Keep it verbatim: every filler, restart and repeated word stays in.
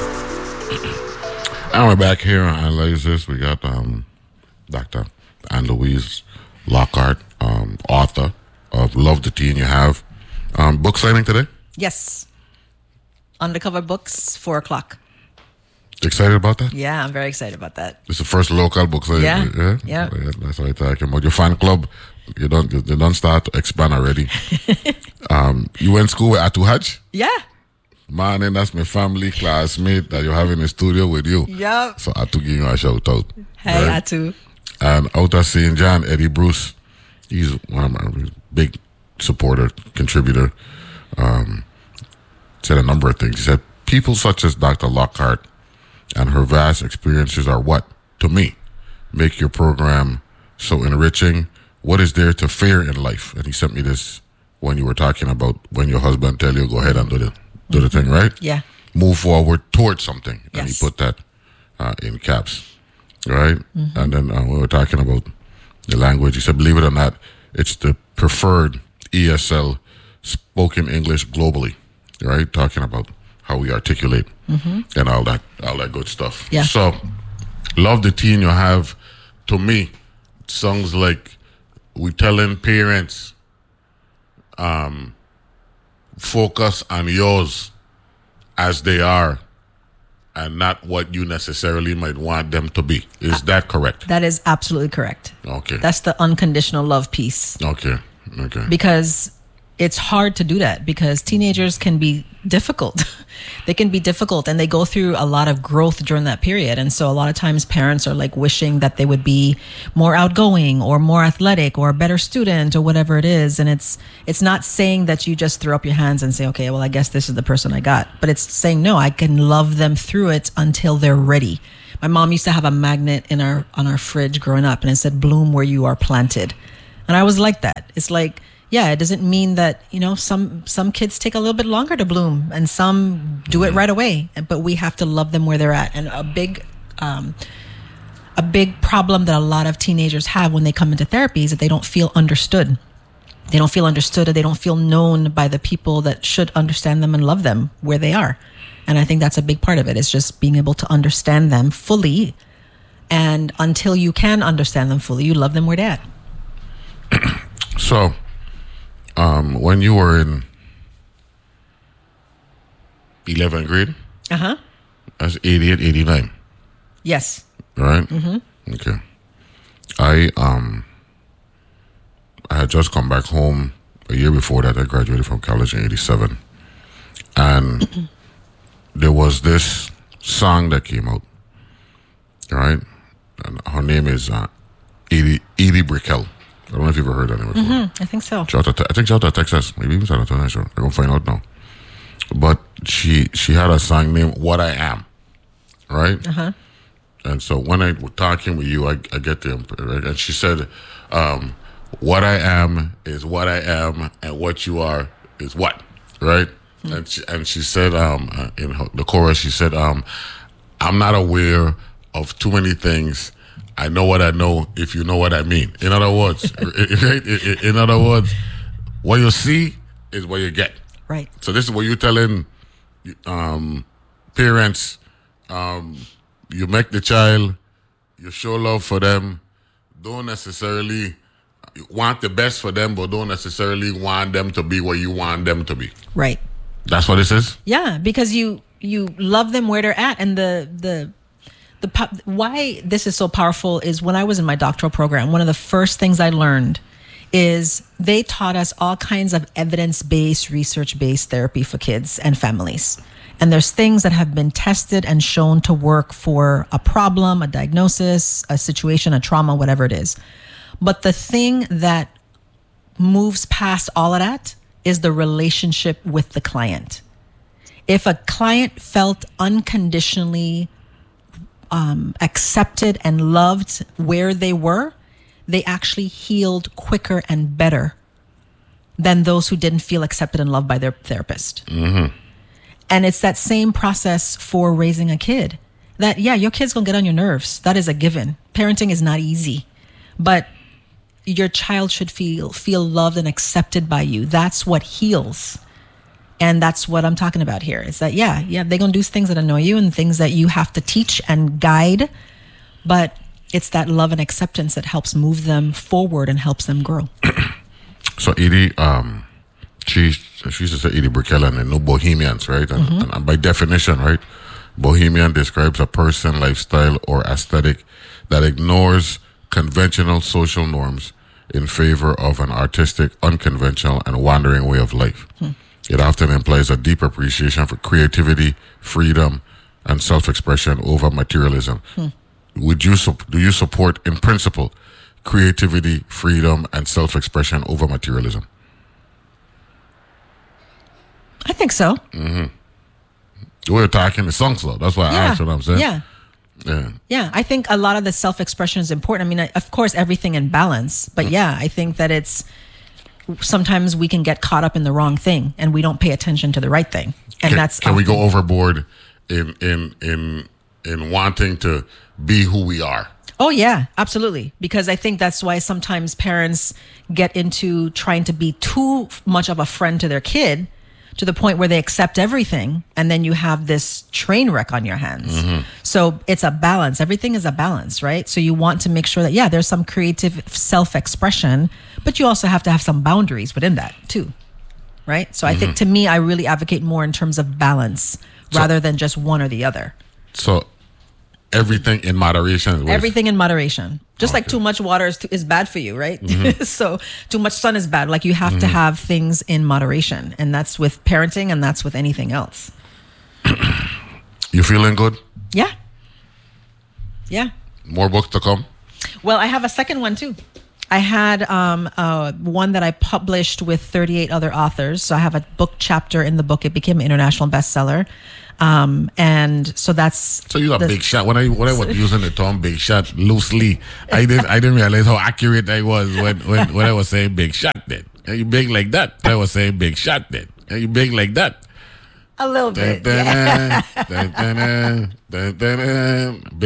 And we're back here on Analyze This. We got um, Doctor Anne Louise Lockhart, um, author of Love the Teen You Have. Um, book signing today? Yes. Undercover Books, four o'clock. Excited about that? Yeah, I'm very excited about that. It's the first local book signing. Yeah. Yeah. Yeah. yeah that's what I'm talking about. Your fan club, you don't, they don't start to expand already. um, you went to school with Atu Haj? Yeah. Man, and that's my family classmate that you have in the studio with you. Yep. So I to give you a shout out. Hey, right? Atu. And out of Saint John, Eddie Bruce, he's one of my big supporter, contributor. Um, said a number of things. He said, people such as Doctor Lockhart and her vast experiences are what, to me, make your program so enriching. What is there to fear in life? And he sent me this when you were talking about when your husband tell you, go ahead and do the, do the thing, right? Yeah. Move forward towards something. Yes. And he put that uh, in caps, right? Mm-hmm. And then uh, we were talking about the language. He said, believe it or not, it's the preferred E S L spoken English globally, right? Talking about how we articulate mm-hmm. and all that, all that good stuff. Yeah. So, Love the Teen You Have, to me, songs like we telling parents, um, focus on yours as they are and not what you necessarily might want them to be. Is that correct? That is absolutely correct. Okay. That's the unconditional love piece. Okay. Okay. Because it's hard to do that because teenagers can be difficult. They can be difficult and they go through a lot of growth during that period. And so a lot of times parents are like wishing that they would be more outgoing or more athletic or a better student or whatever it is. And it's it's not saying that you just throw up your hands and say, okay, well, I guess this is the person I got. But it's saying, no, I can love them through it until they're ready. My mom used to have a magnet in our on our fridge growing up and it said, bloom where you are planted. And I was like that. It's like, yeah, it doesn't mean that, you know, some some kids take a little bit longer to bloom and some do it right away. But we have to love them where they're at. And a big um, a big problem that a lot of teenagers have when they come into therapy is that they don't feel understood. They don't feel understood or they don't feel known by the people that should understand them and love them where they are. And I think that's a big part of it. It's just being able to understand them fully. And until you can understand them fully, you love them where they're at. So, um, when you were in eleventh grade, uh-huh. that's eighty-eight, eighty-nine. Yes. Right? Mm-hmm. Okay. I um I had just come back home a year before that. I graduated from college in eighty-seven. And there was this song that came out. Right? And her name is uh, Edie, Edie Brickell. I don't know if you've ever heard that name before. Mm-hmm, I think so. Shout out to, I think shout out to Texas. Maybe even San Antonio. Sure. I'm going to find out now. But she she had a song named What I Am. Right? Uh-huh. And so when I was talking with you, I, I get the right? And she said, um, what I am is what I am, and what you are is what, right? Mm-hmm. And she, and she said, um, uh, in her, the chorus, she said, um, I'm not aware of too many things. I know what I know if you know what I mean. In other words, right? In, in other words, what you see is what you get. Right. So this is what you're telling um, parents. Um, you make the child, you show love for them, don't necessarily want the best for them, but don't necessarily want them to be what you want them to be. Right. That's what this is? Yeah, because you you love them where they're at. And the the the po- why this is so powerful is when I was in my doctoral program, one of the first things I learned is they taught us all kinds of evidence-based, research-based therapy for kids and families. And there's things that have been tested and shown to work for a problem, a diagnosis, a situation, a trauma, whatever it is. But the thing that moves past all of that is the relationship with the client. If a client felt unconditionally um, accepted and loved where they were, they actually healed quicker and better than those who didn't feel accepted and loved by their therapist. Mm-hmm. And it's that same process for raising a kid. That, yeah, your kid's gonna get on your nerves. That is a given. Parenting is not easy. But your child should feel feel loved and accepted by you. That's what heals. And that's what I'm talking about here. Is that, yeah, yeah, they're going to do things that annoy you and things that you have to teach and guide. But it's that love and acceptance that helps move them forward and helps them grow. So Edie, um, she she used to say Edie Brickell and no bohemians, right? And, mm-hmm. and by definition, right, bohemian describes a person, lifestyle, or aesthetic that ignores conventional social norms in favor of an artistic, unconventional, and wandering way of life. Hmm. It often implies a deep appreciation for creativity, freedom, and self-expression over materialism. Hmm. Would you do you support, in principle, creativity, freedom, and self-expression over materialism? I think so. Mm-hmm. We're talking the songs, though. That's why I yeah. asked what I'm saying. Yeah. Yeah. Yeah. I think a lot of the self-expression is important. I mean, of course, everything in balance. But mm-hmm. yeah, I think that it's sometimes we can get caught up in the wrong thing and we don't pay attention to the right thing. And can, that's can often, we go overboard in in in in wanting to be who we are? Oh yeah, absolutely. Because I think that's why sometimes parents get into trying to be too much of a friend to their kid, to the point where they accept everything, and then you have this train wreck on your hands. Mm-hmm. So it's a balance. Everything is a balance, right? So you want to make sure that, yeah, there's some creative self-expression, but you also have to have some boundaries within that too, right? So mm-hmm. I think, to me, I really advocate more in terms of balance so, rather than just one or the other. So everything in moderation? Everything in moderation. Just okay. like too much water is, is bad for you, right? Mm-hmm. So too much sun is bad. Like you have mm-hmm. to have things in moderation. And that's with parenting and that's with anything else. You feeling good? Yeah. Yeah. More books to come? Well, I have a second one too. I had um, uh, one that I published with thirty-eight other authors. So I have a book chapter in the book. It became an international bestseller. Um, and so that's so you're a the, big shot. When I when I was using the term big shot loosely, I didn't I didn't realize how accurate I was when, when, when I was saying big shot then. And you big like that. I was saying big shot then. And you big like that. A little bit. Dun, dun, yeah. dun, dun, dun, dun, dun, dun, dun.